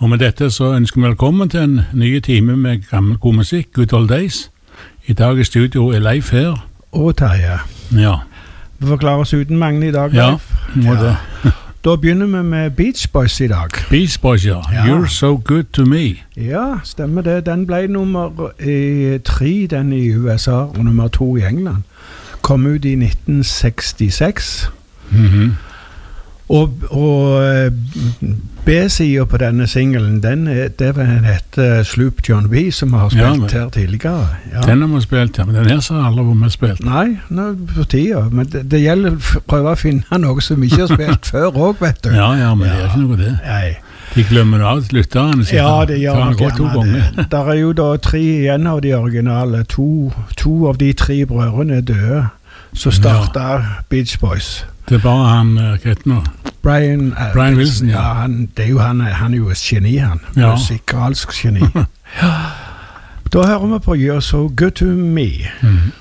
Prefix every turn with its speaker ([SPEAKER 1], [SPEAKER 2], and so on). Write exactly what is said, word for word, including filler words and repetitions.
[SPEAKER 1] Og med dette så ønsker vi velkommen til en ny time med gammel god musikk, Good Old Days. I dag i studio er Leif her.
[SPEAKER 2] Og Terje.
[SPEAKER 1] Ja.
[SPEAKER 2] Vi får klare oss uten Magne i dag,
[SPEAKER 1] ja,
[SPEAKER 2] Leif.
[SPEAKER 1] må ja, det.
[SPEAKER 2] Da begynner vi med Beach Boys i dag.
[SPEAKER 1] Beach Boys, ja. ja. You're So Good To Me.
[SPEAKER 2] Ja, stemmer det. Den ble nummer eh, tre, den i U S A, og nummer to i England. Kom ut i nitten sekstiseks.
[SPEAKER 1] Mhm.
[SPEAKER 2] Og, og B-siden på denne singelen, den er, det var en hette Sloop John B, som har spilt ja, men, her tidligere. Ja.
[SPEAKER 1] Den har vi spilt her, men den her så har alle hvor vi har spilt.
[SPEAKER 2] Nei, nå, for tida. Men det, det gjelder å prøve å finne noe som vi ikke har spilt før også, vet du.
[SPEAKER 1] Ja, ja, men ja. Det er ikke noe det.
[SPEAKER 2] Nei.
[SPEAKER 1] De glemmer av lytterne.
[SPEAKER 2] Ja, det gjør
[SPEAKER 1] nok gjerne
[SPEAKER 2] det. Der er jo da tre igjen av de originale. To, to av de tre brødrene er døde. Så startet ja. Beach Boys. Det
[SPEAKER 1] er bare han, hva heter nå?
[SPEAKER 2] Brian, uh,
[SPEAKER 1] Brian Wilson, ja.
[SPEAKER 2] ja han, det er jo han, han er jo et geni, han.
[SPEAKER 1] Ja.
[SPEAKER 2] Musikalsk geni. Ja. Da hører vi på You're So Good To Me.
[SPEAKER 1] Mm.